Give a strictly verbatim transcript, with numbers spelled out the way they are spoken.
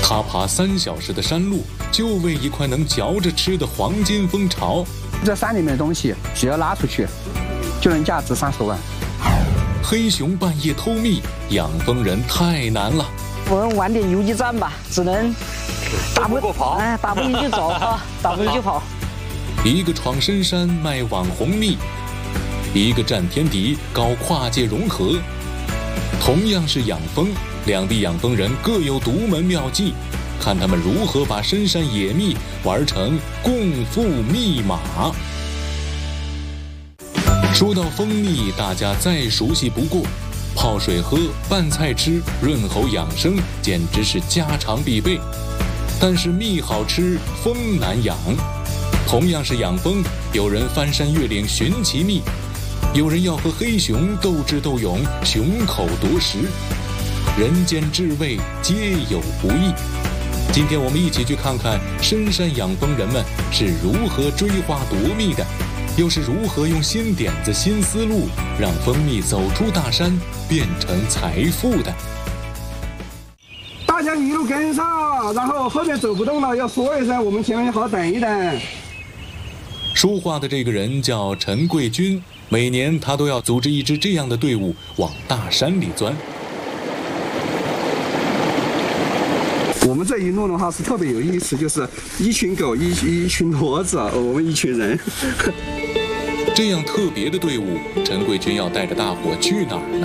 他爬三小时的山路，就为一块能嚼着吃的黄金蜂巢。 这山里面的东西，只要拉出去，就能价值三十万。 黑熊半夜偷蜜，养蜂人太难了。 我们玩点游击战吧，只能打不过跑，哎，打不赢就走啊，打不赢就跑。 一个闯深山卖网红蜜，一个战天敌搞跨界融合。同样是养蜂，两地养蜂人各有独门妙计，看他们如何把深山野蜜玩成共赴密码。说到蜂蜜，大家再熟悉不过，泡水喝、拌菜吃、润喉养生，简直是家常必备。但是蜜好吃，蜂难养。同样是养蜂，有人翻山越岭寻奇蜜，有人要和黑熊斗智斗勇，熊口夺食。人间至味，皆有不易。今天我们一起去看看深山养蜂人们是如何追花夺蜜的，又是如何用新点子、新思路，让蜂蜜走出大山，变成财富的。 大家一路跟上，然后后面走不动了，要说一声，我们前面好等一等。 说话的这个人叫陈贵军，每年他都要组织一支这样的队伍往大山里钻。 我们这一路的话是特别有意思，就是一群狗，一一群骡子，我们一群人。 这样特别的队伍，陈贵军要带着大伙去哪儿呢？